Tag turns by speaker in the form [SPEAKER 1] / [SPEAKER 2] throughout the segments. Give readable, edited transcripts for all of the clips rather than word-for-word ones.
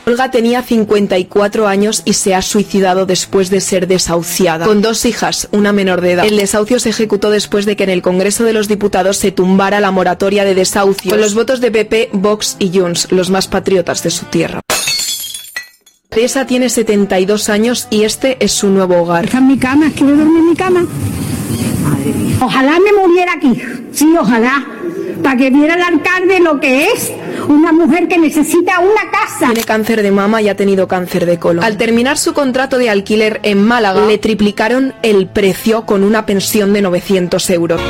[SPEAKER 1] Olga tenía 54 años y se ha suicidado después de ser desahuciada. Con 2 hijas, una menor de edad. El desahucio se ejecutó después de que en el Congreso de los Diputados se tumbara la moratoria de desahucio, con los votos de PP, Vox y Junts, los más patriotas de su tierra. Teresa tiene 72 años y este es su nuevo hogar.
[SPEAKER 2] Está en mi cama, quiero dormir en mi cama. Madre mía. Ojalá me muriera aquí, sí, ojalá, para que viera el alcalde lo que es una mujer que necesita una casa.
[SPEAKER 1] Tiene cáncer de mama y ha tenido cáncer de colon. Al terminar su contrato de alquiler en Málaga, le triplicaron el precio con una pensión de 900 euros.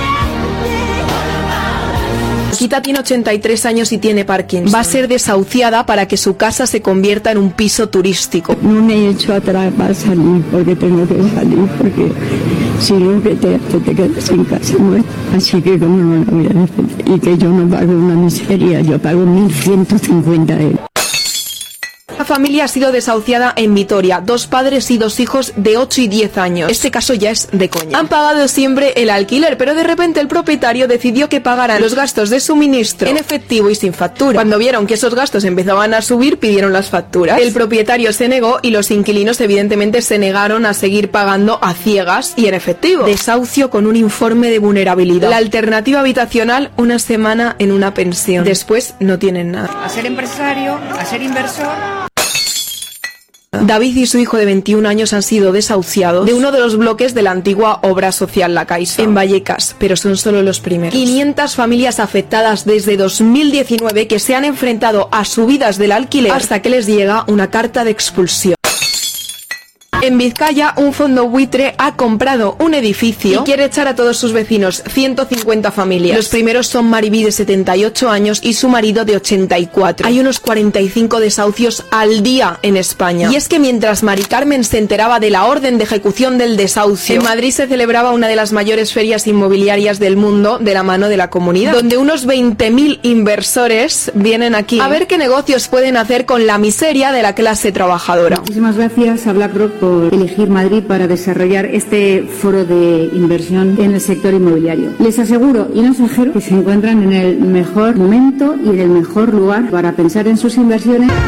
[SPEAKER 1] Paquita tiene 83 años y tiene Parkinson. Va a ser desahuciada para que su casa se convierta en un piso turístico.
[SPEAKER 2] No me he hecho atrás para salir porque tengo que salir, porque si no que te quedas sin casa, ¿no? Así que como no la voy a defender. Y que yo no pago una miseria, yo pago 1.150 euros.
[SPEAKER 1] La familia ha sido desahuciada en Vitoria, 2 padres y 2 hijos de 8 y 10 años. Este caso ya es de coña. Han pagado siempre el alquiler, pero de repente el propietario decidió que pagaran los gastos de suministro en efectivo y sin factura. Cuando vieron que esos gastos empezaban a subir, pidieron las facturas. El propietario se negó y los inquilinos evidentemente se negaron a seguir pagando a ciegas y en efectivo. Desahucio con un informe de vulnerabilidad. La alternativa habitacional, una semana en una pensión. Después no tienen nada.
[SPEAKER 3] A ser empresario, a ser inversor.
[SPEAKER 1] David y su hijo de 21 años han sido desahuciados de uno de los bloques de la antigua obra social La Caixa, en Vallecas, pero son solo los primeros. 500 familias afectadas desde 2019 que se han enfrentado a subidas del alquiler hasta que les llega una carta de expulsión. En Vizcaya, un fondo buitre ha comprado un edificio y quiere echar a todos sus vecinos, 150 familias. Los primeros son Maribí, de 78 años, y su marido, de 84. Hay unos 45 desahucios al día en España. Y es que mientras Mari Carmen se enteraba de la orden de ejecución del desahucio, en Madrid se celebraba una de las mayores ferias inmobiliarias del mundo de la mano de la comunidad, donde unos 20.000 inversores vienen aquí a ver qué negocios pueden hacer con la miseria de la clase trabajadora.
[SPEAKER 4] Muchísimas gracias a BlackRock por elegir Madrid para desarrollar este foro de inversión en el sector inmobiliario. Les aseguro y no exagero que se encuentran en el mejor momento y en el mejor lugar para pensar en sus inversiones.